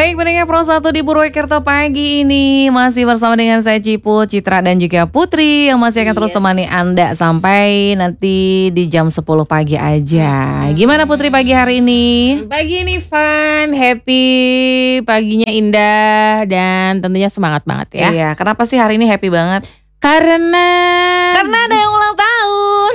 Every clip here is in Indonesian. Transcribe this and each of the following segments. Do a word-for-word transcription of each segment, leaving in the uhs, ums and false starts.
Baik, pendengar Pro satu di Purwokerto pagi ini masih bersama dengan saya Cipu, Citra dan juga Putri yang masih akan terus Yes. temani Anda sampai nanti di jam sepuluh pagi aja. Gimana Putri pagi hari ini? Pagi ini fun, happy, paginya indah dan tentunya semangat banget ya. Iya, kenapa sih hari ini happy banget? Karena Karena ada yang ulang tahun.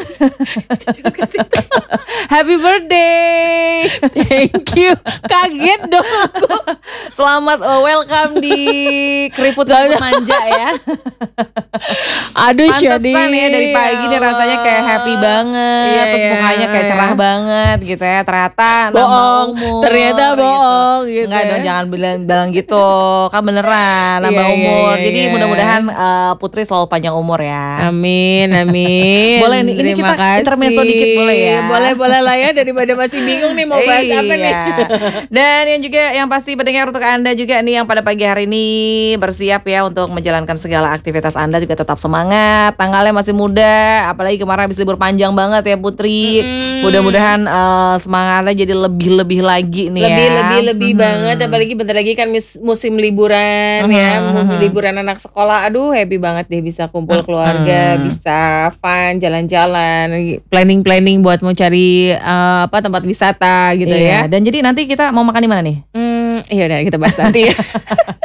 Happy birthday. thank you. Kaget dong aku. Selamat uh, welcome di keriput-keriput manja ya. Aduh Pantesan Syadi. ya dari pagi nih rasanya kayak happy banget. Iya, Terus iya, mukanya kayak cerah iya. banget gitu ya. Ternyata nambah Bohong, umur. ternyata bohong gitu. Enggak dong, jangan bilang bilang gitu. Kan beneran nambah Iya, iya, umur. iya, Jadi iya. mudah-mudahan uh, Putri selalu panjang umur ya. Amin, amin. Boleh nih, ini Terima kita kasih. intermezzo dikit boleh ya? Boleh, boleh lah ya, daripada masih bingung nih mau bahas apa nih. Iya. Dan yang juga yang pasti pendengar untuk Anda juga nih yang pada pagi hari ini bersiap ya untuk menjalankan segala aktivitas Anda juga tetap semangat. Tanggalnya masih muda, apalagi kemarin habis libur panjang banget ya Putri. Mm-mm. Mudah-mudahan eh, semangatnya jadi lebih-lebih lagi nih Lebih, ya. lebih, lebih Mhm. banget. Apalagi bentar lagi kan mis- musim liburan ya. Mhm, Mu- mhm. Liburan anak sekolah. Aduh happy banget deh bisa kumpul keluarga. Mhm. Bisa fun, jalan-jalan. Planning-planning buat mau cari eh, apa tempat wisata gitu Iya, ya. dan jadi nanti kita mau makan di mana nih? Hmm, ya udah kita bahas nanti ya.